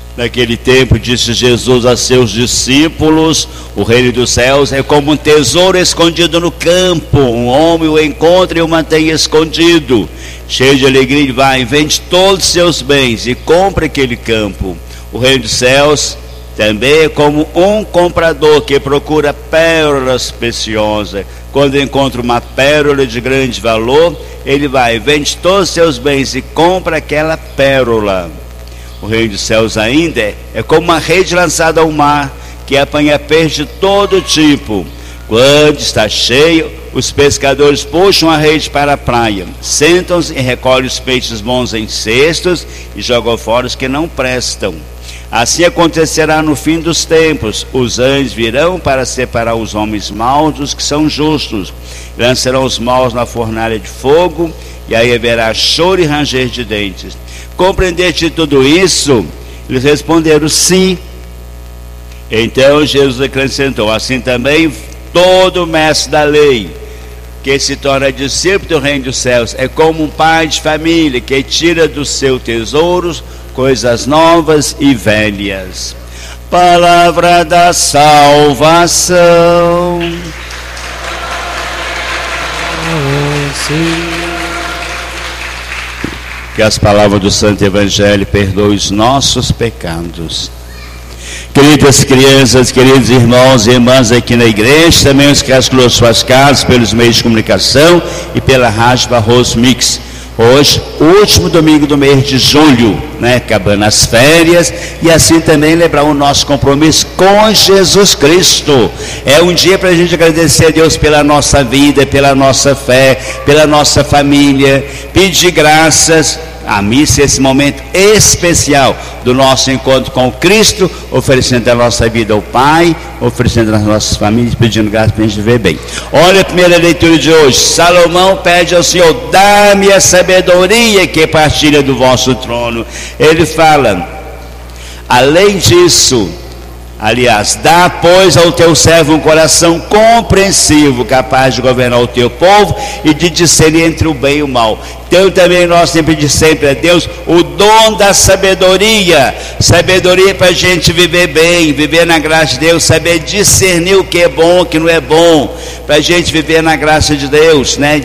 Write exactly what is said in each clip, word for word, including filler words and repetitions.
Naquele tempo disse Jesus a seus discípulos: o reino dos céus é como um tesouro escondido no campo. Um homem o encontra e o mantém escondido. Cheio de alegria, ele vai e vende todos os seus bens e compra aquele campo. O reino dos céus também é como um comprador que procura pérolas preciosas. Quando encontra uma pérola de grande valor, ele vai e vende todos os seus bens e compra aquela pérola. O reino dos céus ainda é, é como uma rede lançada ao mar, que apanha peixe de todo tipo. Quando está cheio, os pescadores puxam a rede para a praia, sentam-se e recolhem os peixes bons em cestos e jogam fora os que não prestam. Assim acontecerá no fim dos tempos. Os anjos virão para separar os homens maus dos que são justos. Lançarão os maus na fornalha de fogo, e aí haverá choro e ranger de dentes. Compreendeste tudo isso? Eles responderam: sim. Então Jesus acrescentou: assim também todo mestre da lei que se torna discípulo do reino dos céus é como um pai de família que tira dos seus tesouros coisas novas e velhas. Palavra da salvação. Que as palavras do Santo Evangelho perdoem os nossos pecados. Queridas crianças, queridos irmãos e irmãs aqui na igreja, também os que as suas casas, pelos meios de comunicação e pela Rádio Barroso Mix. Hoje, o último domingo do mês de julho, né, acabando as férias, e assim também lembrar o nosso compromisso com Jesus Cristo. É um dia para a gente agradecer a Deus pela nossa vida, pela nossa fé, pela nossa família, pedir graças. A missa é esse momento especial do nosso encontro com Cristo, oferecendo a nossa vida ao Pai, oferecendo as nossas famílias, pedindo graça para a gente viver bem. Olha a primeira leitura de hoje. Salomão pede ao Senhor: dá-me a sabedoria que partilha do vosso trono. Ele fala, além disso, aliás, dá pois ao teu servo um coração compreensivo, capaz de governar o teu povo e de discernir entre o bem e o mal. Então também nós sempre pedimos sempre a Deus o dom da sabedoria, sabedoria para a gente viver bem, viver na graça de Deus, saber discernir o que é bom, o que não é bom, para a gente viver na graça de Deus, né?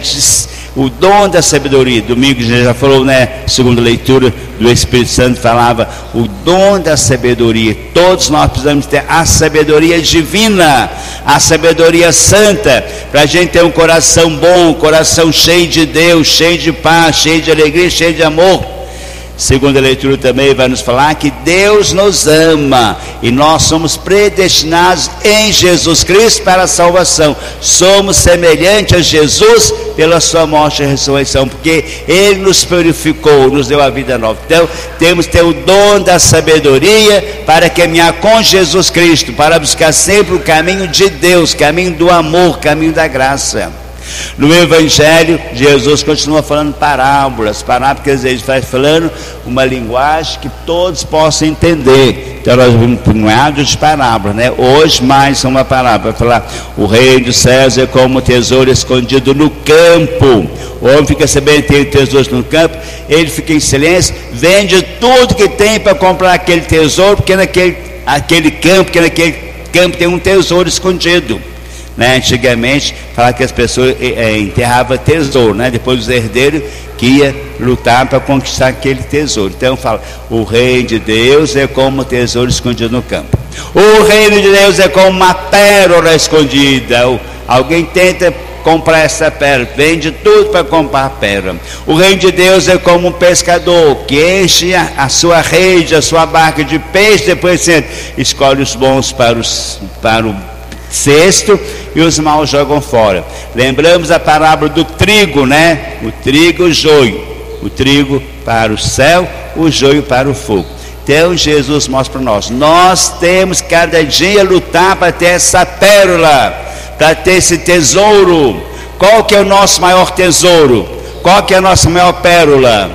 O dom da sabedoria. Domingo a gente já falou, né? Segunda leitura do Espírito Santo falava o dom da sabedoria. Todos nós precisamos ter a sabedoria divina, a sabedoria santa, para a gente ter um coração bom, um coração cheio de Deus, cheio de paz, cheio de alegria, cheio de amor. Segunda leitura também vai nos falar que Deus nos ama e nós somos predestinados em Jesus Cristo para a salvação. Somos semelhantes a Jesus pela sua morte e ressurreição, porque Ele nos purificou, nos deu a vida nova. Então temos que ter o dom da sabedoria para caminhar com Jesus Cristo, para buscar sempre o caminho de Deus, caminho do amor, caminho da graça. No Evangelho, Jesus continua falando parábolas, parábolas, quer dizer, ele vai falando uma linguagem que todos possam entender. Então nós vamos um punhado de parábolas, né? Hoje mais uma parábola, vai falar: o reino dos céus é como um tesouro escondido no campo. O homem fica sabendo que tem tesouros no campo, ele fica em silêncio, vende tudo que tem para comprar aquele tesouro, porque naquele aquele campo, porque naquele campo tem um tesouro escondido. Né? Antigamente falava que as pessoas é, enterravam tesouro, né? Depois os herdeiros que ia lutar para conquistar aquele tesouro. Então fala: o reino de Deus é como um tesouro escondido no campo. O reino de Deus é como uma pérola escondida. Alguém tenta comprar essa pérola, vende tudo para comprar a pérola. O reino de Deus é como um pescador que enche a, a sua rede, a sua barca de peixe, depois você escolhe os bons para, os, para o cesto e os maus jogam fora. Lembramos a parábola do trigo, né? O trigo e o joio. O trigo para o céu, o joio para o fogo. Então Jesus mostra para nós: nós temos cada dia lutar para ter essa pérola, para ter esse tesouro. Qual que é o nosso maior tesouro? Qual que é a nossa maior pérola?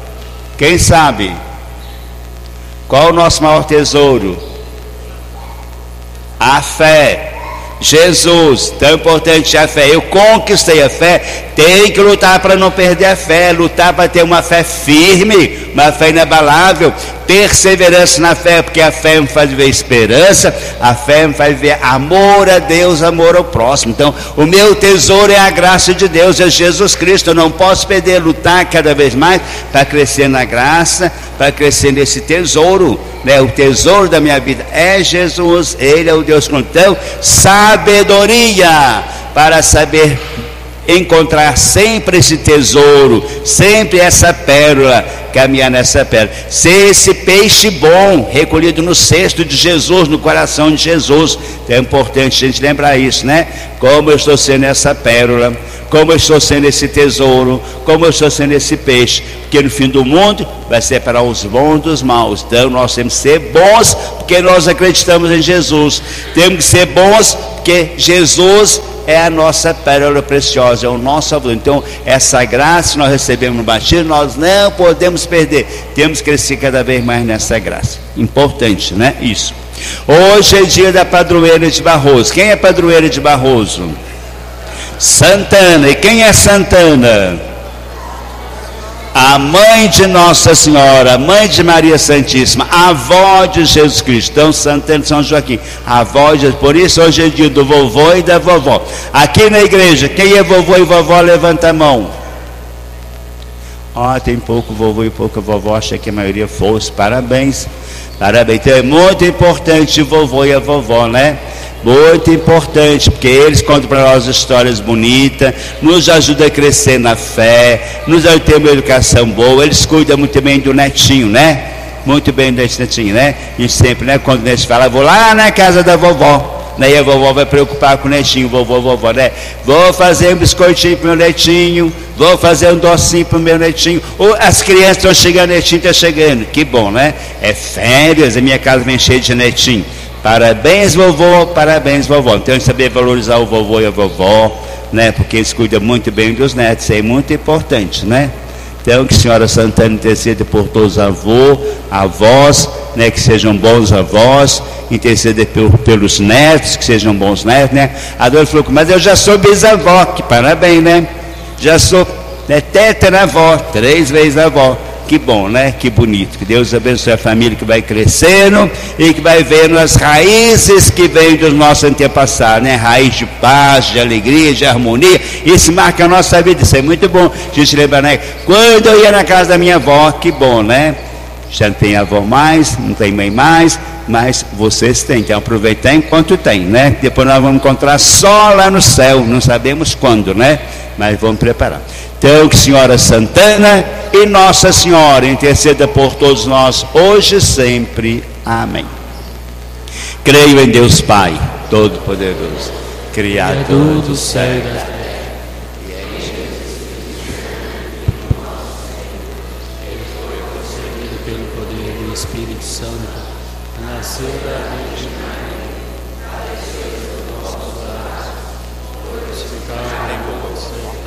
Quem sabe? Qual é o nosso maior tesouro? A fé. Jesus, tão importante a fé. Eu conquistei a fé, tem que lutar para não perder a fé, lutar para ter uma fé firme, uma fé inabalável, perseverança na fé, porque a fé me faz ver esperança, a fé me faz ver amor a Deus, amor ao próximo. Então o meu tesouro é a graça de Deus, é Jesus Cristo. Eu não posso perder, lutar cada vez mais para crescer na graça, para crescer nesse tesouro, né? O tesouro da minha vida é Jesus, Ele é o Deus. Então, sabedoria para saber encontrar sempre esse tesouro, sempre essa pérola, caminhar nessa pérola, ser esse peixe bom, recolhido no cesto de Jesus, no coração de Jesus. É importante a gente lembrar isso, né? Como eu estou sendo essa pérola, como eu estou sendo esse tesouro, como eu estou sendo esse peixe, porque no fim do mundo vai separar os bons dos maus. Então nós temos que ser bons, porque nós acreditamos em Jesus. Temos que ser bons, porque Jesus é a nossa pérola preciosa, é o nosso Salvador. Então essa graça que nós recebemos no batismo, nós não podemos perder, temos que crescer cada vez mais nessa graça. Importante, né? Isso. Hoje é dia da padroeira de Barroso. Quem é padroeira de Barroso? Santana. E quem é Santana? A mãe de Nossa Senhora, a mãe de Maria Santíssima, a avó de Jesus Cristo. Então Santana de São Joaquim, a avó de... Por isso hoje é dia do vovô e da vovó. Aqui na igreja, quem é vovô e vovó, levanta a mão. Ó, oh, tem pouco vovô e pouca vovó, achei que a maioria fosse. Parabéns, parabéns. Então é muito importante o vovô e a vovó, né? Muito importante, porque eles contam para nós histórias bonitas, nos ajudam a crescer na fé, nos ajudam a ter uma educação boa. Eles cuidam muito bem do netinho, né? Muito bem do netinho, né? E sempre, né? Quando o netinho fala, vou lá na casa da vovó, né? E a vovó vai preocupar com o netinho, vovô, vovó, né? Vou fazer um biscoitinho para o meu netinho, vou fazer um docinho para o meu netinho. Ou as crianças estão chegando, o netinho está chegando. Que bom, né? É férias, a minha casa vem cheia de netinho. Parabéns, vovô, parabéns, vovó. Então, saber valorizar o vovô e a vovó, né? Porque eles cuidam muito bem dos netos, isso é muito importante, né? Então, que a senhora Santana interceda por todos os avós, avós, né? Que sejam bons avós, interceda pelos netos, que sejam bons netos, né? A dona falou, mas eu já sou bisavó, que parabéns, né? Já sou, né? Tetravó, três vezes avó. Que bom, né? Que bonito. Que Deus abençoe a família que vai crescendo e que vai vendo as raízes que vêm dos nossos antepassados, né? Raiz de paz, de alegria, de harmonia. Isso marca a nossa vida. Isso é muito bom. A gente lembra, né? Quando eu ia na casa da minha avó, que bom, né? Já não tem avó mais, não tem mãe mais, mas vocês têm. Então aproveitar enquanto tem, né? Depois nós vamos encontrar só lá no céu. Não sabemos quando, né? Mas vamos preparar. Então, que Senhora Santana e Nossa Senhora interceda por todos nós, hoje e sempre. Amém. Creio em Deus Pai, Todo-Poderoso, Criador do céu e da terra. E em Jesus, Ele foi concebido pelo poder do Espírito Santo, nasceu da Virgem Maria, padeceu por nossos pecados, crucificado em você.